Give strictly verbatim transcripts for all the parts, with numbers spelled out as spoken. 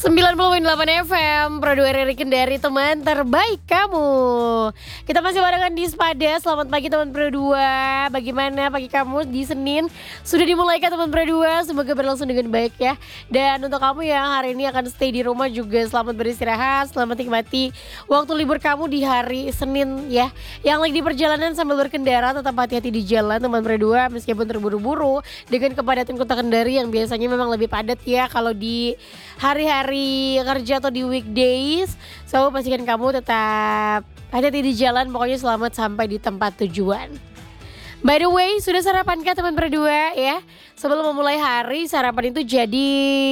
sembilan puluh delapan F M, Pro dua Riri Kendari, teman terbaik kamu. Kita masih barengan di Spada. Selamat pagi teman Pro dua. Bagaimana pagi kamu di Senin? Sudah dimulai kan teman Pro dua? Semoga berlangsung dengan baik ya. Dan untuk kamu yang hari ini akan stay di rumah juga, selamat beristirahat, selamat nikmati waktu libur kamu di hari Senin ya. Yang lagi di perjalanan sambil berkendara, tetap hati-hati di jalan teman Pro dua. Meskipun terburu-buru dengan kepadatan kota Kendari yang biasanya memang lebih padat ya kalau di hari-hari hari kerja atau di weekdays. So pastikan kamu tetap hati-hati di jalan, pokoknya selamat sampai di tempat tujuan. By the way, sudah sarapan kah teman berdua ya? Sebelum memulai hari, sarapan itu jadi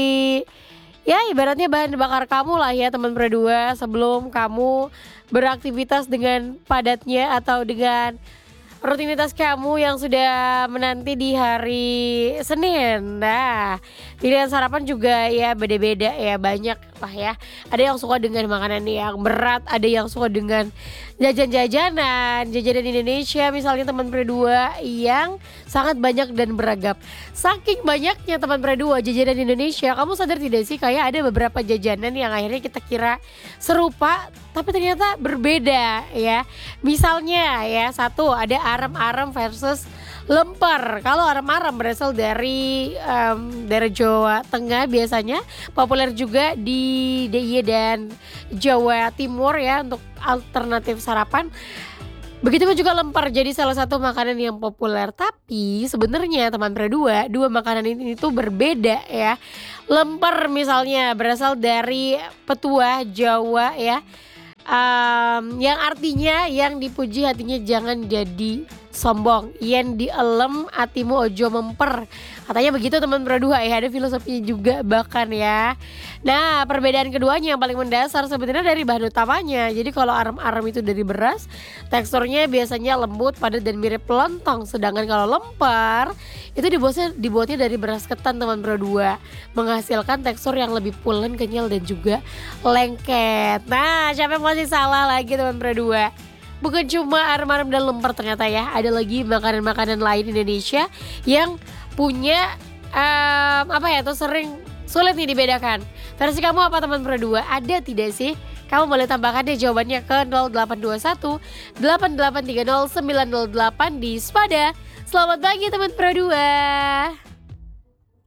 ya ibaratnya bahan bakar kamu lah ya teman berdua, sebelum kamu beraktivitas dengan padatnya atau dengan rutinitas kamu yang sudah menanti di hari Senin. Nah, pilihan sarapan juga ya beda-beda ya, banyak lah ya. Ada yang suka dengan makanan yang berat, ada yang suka dengan jajan-jajanan, jajanan Indonesia misalnya teman berdua yang sangat banyak dan beragam. Saking banyaknya teman berdua jajanan Indonesia, kamu sadar tidak sih kayak ada beberapa jajanan yang akhirnya kita kira serupa tapi ternyata berbeda ya. Misalnya ya, satu ada arem-arem versus lemper. Kalau arem-arem berasal dari um, dari Jawa Tengah biasanya, populer juga di D I Y dan Jawa Timur ya untuk alternatif sarapan. Begitu juga lemper jadi salah satu makanan yang populer. Tapi sebenarnya teman berdua, dua makanan ini itu berbeda ya. Lemper misalnya berasal dari petua Jawa ya. Um, yang artinya yang dipuji hatinya jangan jadi sombong, yen dielem atimu ojo memper. Katanya begitu teman berdua ya, ada filosofinya juga bahkan ya. Nah, perbedaan keduanya yang paling mendasar sebenarnya dari bahan utamanya. Jadi kalau arem-arem itu dari beras, teksturnya biasanya lembut, padat dan mirip lontong. Sedangkan kalau lemper itu dibuatnya dibuatnya dari beras ketan teman berdua, menghasilkan tekstur yang lebih pulen, kenyal dan juga lengket. Nah, siapa yang masih salah lagi teman berdua? Bukan cuma arem-arem dan lemper ternyata ya, ada lagi makanan-makanan lain Indonesia yang punya um, apa ya tuh sering sulit nih dibedakan. Versi kamu apa teman berdua? Ada tidak sih? Kamu boleh tambahkan deh jawabannya ke nol delapan dua satu delapan delapan tiga nol sembilan nol delapan di Spada. Selamat pagi teman berdua.